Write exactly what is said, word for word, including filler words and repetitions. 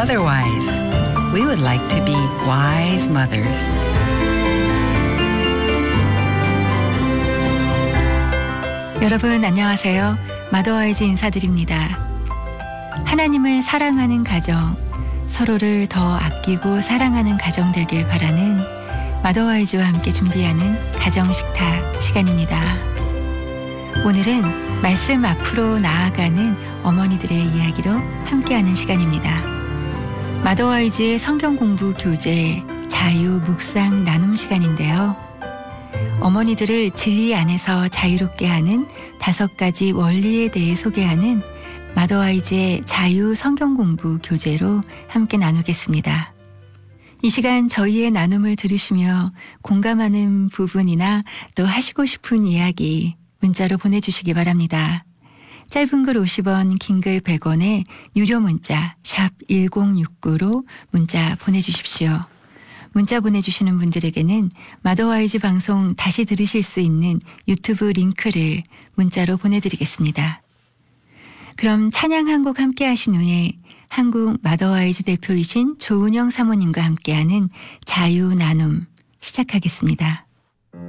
otherwise. We would like to be wise mothers. 여러분 안녕하세요. 마더와이즈 인사드립니다. 하나님을 사랑하는 가정, 서로를 더 아끼고 사랑하는 가정 되길 바라는 마더와이즈와 함께 준비하는 가정식탁 시간입니다. 오늘은 말씀 앞으로 나아가는 어머니들의 이야기로 함께하는 시간입니다. 마더와이즈의 성경 공부 교재 자유 묵상 나눔 시간인데요. 어머니들을 진리 안에서 자유롭게 하는 다섯 가지 원리에 대해 소개하는 마더와이즈의 자유 성경 공부 교재로 함께 나누겠습니다. 이 시간 저희의 나눔을 들으시며 공감하는 부분이나 또 하시고 싶은 이야기 문자로 보내주시기 바랍니다. 짧은 글 오십 원, 긴 글 백 원에 유료 문자 샵 일공육구로 문자 보내주십시오. 문자 보내주시는 분들에게는 마더와이즈 방송 다시 들으실 수 있는 유튜브 링크를 문자로 보내드리겠습니다. 그럼 찬양 한 곡 함께 하신 후에 한국 마더와이즈 대표이신 조은영 사모님과 함께하는 자유 나눔 시작하겠습니다.